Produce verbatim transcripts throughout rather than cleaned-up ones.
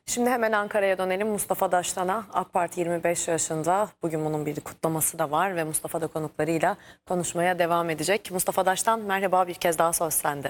Şimdi hemen Ankara'ya dönelim. Mustafa Daştan'a, AK Parti yirmi beş yaşında. Bugün bunun bir kutlaması da var ve Mustafa da konuklarıyla konuşmaya devam edecek. Mustafa Daştan, merhaba, bir kez daha söz sende.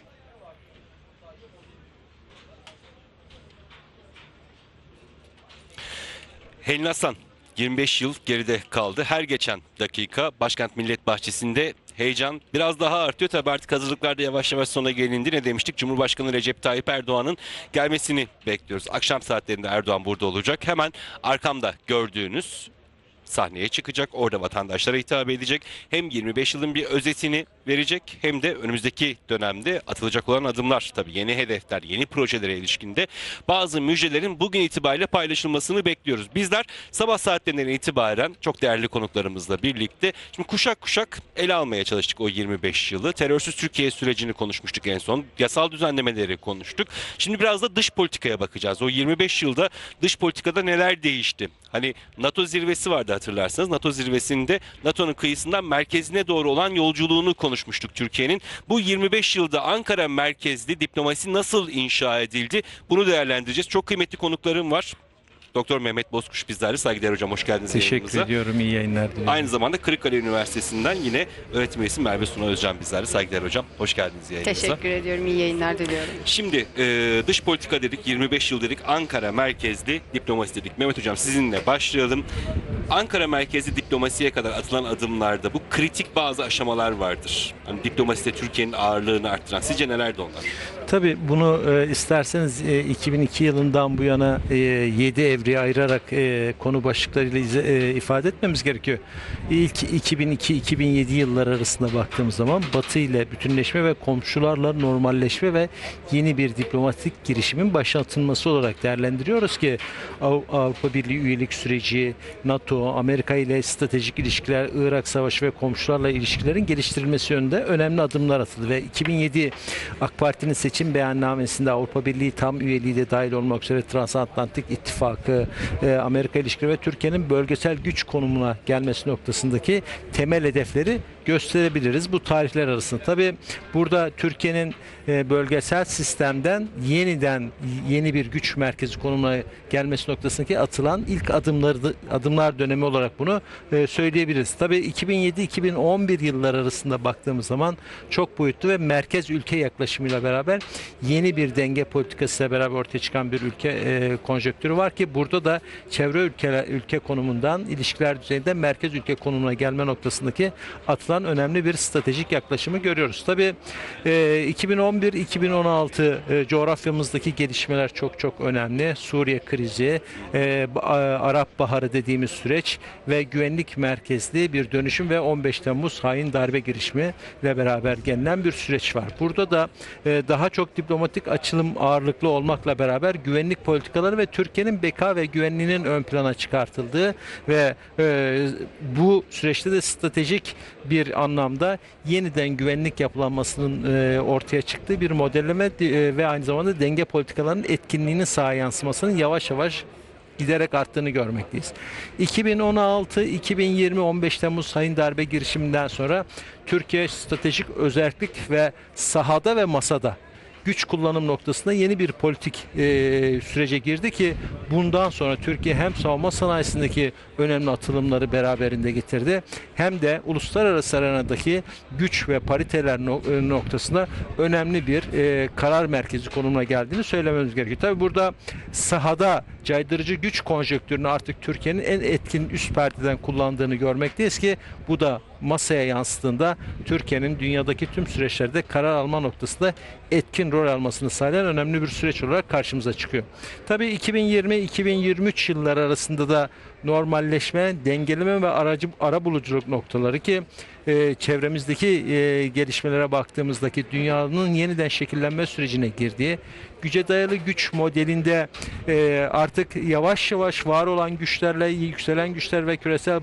Helin Aslan, yirmi beş yıl geride kaldı. Her geçen dakika Başkent Millet Bahçesi'nde heyecan biraz daha artıyor. Tabii artık hazırlıklar da yavaş yavaş sona gelindi. Ne demiştik? Cumhurbaşkanı Recep Tayyip Erdoğan'ın gelmesini bekliyoruz. Akşam saatlerinde Erdoğan burada olacak. Hemen arkamda gördüğünüz sahneye çıkacak. Orada vatandaşlara hitap edecek. Hem yirmi beş yılın bir özetini verecek hem de önümüzdeki dönemde atılacak olan adımlar, tabii yeni hedefler, yeni projelere ilişkinde bazı müjdelerin bugün itibariyle paylaşılmasını bekliyoruz. Bizler sabah saatlerinden itibaren çok değerli konuklarımızla birlikte şimdi kuşak kuşak ele almaya çalıştık o yirmi beş yılı. Terörsüz Türkiye sürecini konuşmuştuk en son. Yasal düzenlemeleri konuştuk. Şimdi biraz da dış politikaya bakacağız. O yirmi beş yılda dış politikada neler değişti? Hani NATO zirvesi vardı, hatırlarsanız. NATO zirvesinde NATO'nun kıyısından merkezine doğru olan yolculuğunu konuşmuştuk Türkiye'nin. Bu yirmi beş yılda Ankara merkezli diplomasi nasıl inşa edildi? Bunu değerlendireceğiz. Çok kıymetli konuklarım var. Doktor Mehmet Bozkuş bizlerle. Saygıdeğer hocam, hoş geldiniz Teşekkür yayınımıza. ediyorum. İyi yayınlar diliyorum. Aynı zamanda Kırıkkale Üniversitesi'nden yine öğretim üyesi Merve Suna Özcan bizlerle. Saygıdeğer hocam, hoş geldiniz yayınımıza. Teşekkür ediyorum. İyi yayınlar diliyorum. Şimdi e, dış politika dedik, yirmi beş yıl dedik, Ankara merkezli diplomasi dedik. Mehmet hocam, sizinle başlayalım. Ankara merkezli diplomasiye kadar atılan adımlarda bu kritik bazı aşamalar vardır. Hani diplomaside Türkiye'nin ağırlığını arttıran. Sizce nelerdi onlar? Tabii bunu e, isterseniz e, iki bin iki yılından bu yana e, yedi evreye ayırarak e, konu başlıklarıyla ize, e, ifade etmemiz gerekiyor. İlk iki bin iki iki bin yedi yıllar arasında baktığımız zaman Batı ile bütünleşme ve komşularla normalleşme ve yeni bir diplomatik girişimin başlatılması olarak değerlendiriyoruz ki Av- Avrupa Birliği üyelik süreci, NATO, Amerika ile stratejik ilişkiler, Irak Savaşı ve komşularla ilişkilerin geliştirilmesi yönünde önemli adımlar atıldı ve iki bin yedi AK Parti'nin seçim beyannamesinde Avrupa Birliği tam üyeliği de dahil olmak üzere Transatlantik İttifakı, e, Amerika ilişkileri ve Türkiye'nin bölgesel güç konumuna gelmesi noktasındaki temel hedefleri gösterebiliriz bu tarihler arasında. Tabii burada Türkiye'nin e, bölgesel sistemden yeniden yeni bir güç merkezi konumuna gelmesi noktasındaki atılan ilk adımları adımlar dönemi olarak bunu e, söyleyebiliriz. Tabii iki bin yedi iki bin on bir yıllar arasında baktığımız zaman çok boyutlu ve merkez ülke yaklaşımıyla beraber yeni bir denge politikasıyla beraber ortaya çıkan bir ülke e, konjonktürü var ki burada da çevre ülkeler ülke konumundan ilişkiler düzeyinde merkez ülke konumuna gelme noktasındaki atılan önemli bir stratejik yaklaşımı görüyoruz. Tabii e, iki bin on bir iki bin on altı e, coğrafyamızdaki gelişmeler çok çok önemli. Suriye krizi, e, Arap Baharı dediğimiz süreç ve güvenlik merkezli bir dönüşüm ve on beş Temmuz hain darbe girişimi ile beraber gelinen bir süreç var. Burada da e, daha çok diplomatik açılım ağırlıklı olmakla beraber güvenlik politikaları ve Türkiye'nin beka ve güvenliğinin ön plana çıkartıldığı ve e, bu süreçte de stratejik bir anlamda yeniden güvenlik yapılanmasının e, ortaya çıktığı bir modelleme e, ve aynı zamanda denge politikalarının etkinliğinin saha yansımasının yavaş yavaş giderek arttığını görmekteyiz. iki bin on altı iki bin yirmi on beş Temmuz hain darbe girişiminden sonra Türkiye stratejik özellik ve sahada ve masada güç kullanım noktasında yeni bir politik e, sürece girdi ki bundan sonra Türkiye hem savunma sanayisindeki önemli atılımları beraberinde getirdi hem de uluslararası arenadaki güç ve pariteler noktasında önemli bir e, karar merkezi konumuna geldiğini söylememiz gerekiyor. Tabii burada sahada caydırıcı güç konjonktürünü artık Türkiye'nin en etkin üst perdeden kullandığını görmekteyiz ki bu da masaya yansıdığında Türkiye'nin dünyadaki tüm süreçlerde karar alma noktasında etkin rol almasını sağlayan önemli bir süreç olarak karşımıza çıkıyor. Tabii iki bin yirmi iki bin yirmi üç yılları arasında da normalleşme, dengeleme ve aracı arabuluculuk noktaları ki e, çevremizdeki e, gelişmelere baktığımızdaki dünyanın yeniden şekillenme sürecine girdiği, güce dayalı güç modelinde e, artık yavaş yavaş var olan güçlerle yükselen güçler ve küresel